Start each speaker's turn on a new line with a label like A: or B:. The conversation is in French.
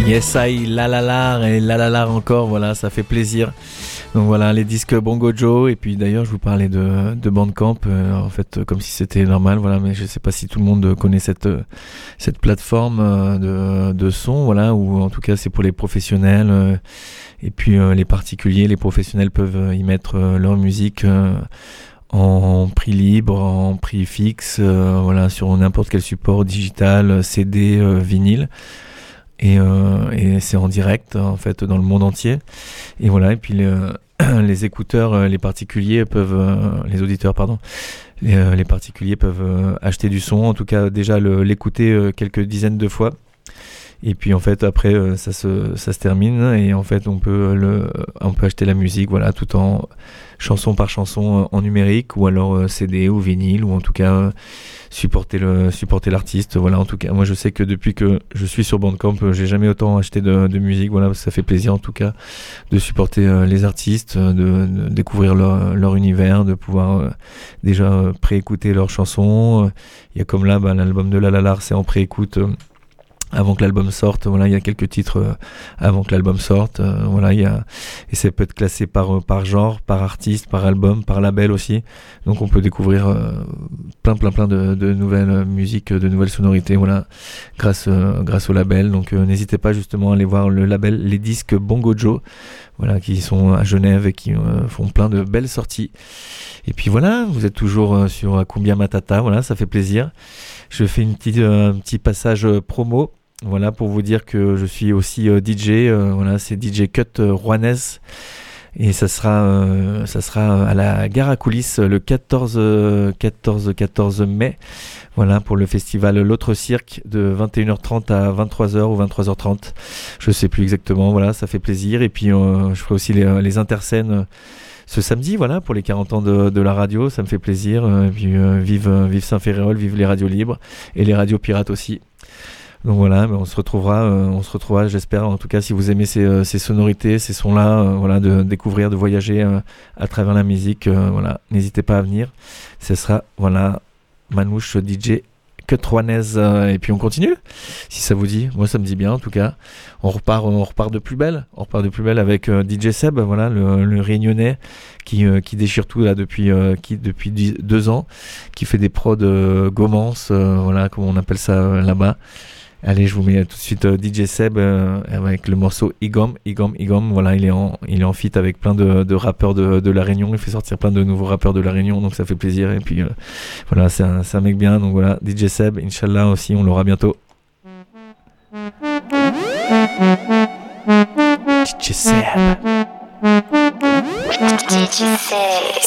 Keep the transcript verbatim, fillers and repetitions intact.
A: Yes I, La La La et La La La encore, voilà, ça fait plaisir. Donc voilà, les disques Bongo Joe. Et puis d'ailleurs, je vous parlais de, de Bandcamp, euh, en fait, comme si c'était normal, voilà, mais je sais pas si tout le monde connaît cette, cette plateforme de, de son, voilà, ou en tout cas c'est pour les professionnels. Euh, et puis euh, les particuliers, les professionnels peuvent y mettre euh, leur musique euh, en prix libre, en prix fixe, euh, voilà, sur n'importe quel support digital, C D, euh, vinyle. Et, euh, et c'est en direct en fait dans le monde entier. Et voilà, et puis les, les écouteurs, les particuliers peuvent, euh, les auditeurs pardon, les, euh, les particuliers peuvent euh, acheter du son, en tout cas déjà le, l'écouter euh, quelques dizaines de fois. Et puis en fait après euh, ça se ça se termine et en fait on peut le on peut acheter la musique, voilà, tout en chanson par chanson en numérique ou alors euh, C D ou vinyle, ou en tout cas euh, supporter le supporter l'artiste. Voilà, en tout cas moi je sais que depuis que je suis sur Bandcamp, euh, j'ai jamais autant acheté de, de musique, voilà, parce que ça fait plaisir en tout cas de supporter euh, les artistes, de, de découvrir leur, leur univers, de pouvoir euh, déjà euh, préécouter leurs chansons. Il y a comme là bah, l'album de La La La, c'est en préécoute euh, avant que l'album sorte, voilà, il y a quelques titres euh, avant que l'album sorte, euh, voilà, il y a, et ça peut être classé par, euh, par genre, par artiste, par album, par label aussi, donc on peut découvrir euh, plein plein plein de, de nouvelles musiques, de nouvelles sonorités, voilà, grâce, euh, grâce au label, donc euh, n'hésitez pas justement à aller voir le label Les Disques Bongo Joe, voilà, qui sont à Genève et qui euh, font plein de belles sorties. Et puis voilà, vous êtes toujours euh, sur Cumbia Matata, voilà, ça fait plaisir. Je fais une petite, euh, un petit passage euh, promo. Voilà, pour vous dire que je suis aussi euh, D J, euh, voilà, c'est D J Cut euh, Rouennaise, et ça sera, euh, ça sera à la Gare à Coulisses le quatorze mai, voilà, pour le festival L'Autre Cirque de vingt et une heures trente à vingt-trois heures ou vingt-trois heures trente, je sais plus exactement, voilà, ça fait plaisir. Et puis euh, je ferai aussi les, les interscènes euh, ce samedi, voilà, pour les quarante ans de, de la radio, ça me fait plaisir. Euh, et puis euh, vive, euh, vive Saint-Ferréol, vive les radios libres et les radios pirates aussi. Donc voilà, ben on se retrouvera, euh, on se retrouvera, j'espère, en tout cas, si vous aimez ces, euh, ces sonorités, ces sons-là, euh, voilà, de découvrir, de voyager euh, à travers la musique, euh, voilà, n'hésitez pas à venir. Ce sera, voilà, Manouche D J Cut Rouennaise, euh, et puis on continue, si ça vous dit. Moi, ça me dit bien, en tout cas. On repart, on repart de plus belle, on repart de plus belle avec euh, D J Seb, voilà, le, le Réunionnais qui, euh, qui déchire tout là depuis, euh, qui depuis dix, deux ans, qui fait des prods euh, gommance, euh, voilà, comme on appelle ça euh, là-bas. Allez, je vous mets tout de suite euh, D J Seb euh, avec le morceau Igom, Igom, Igom. Voilà, il est en, il est en feat avec plein de, de rappeurs de, de La Réunion. Il fait sortir plein de nouveaux rappeurs de La Réunion, donc ça fait plaisir. Et puis euh, voilà, c'est un, c'est un mec bien. Donc voilà, D J Seb, Inch'Allah aussi, on l'aura bientôt. D J Seb. D J Seb.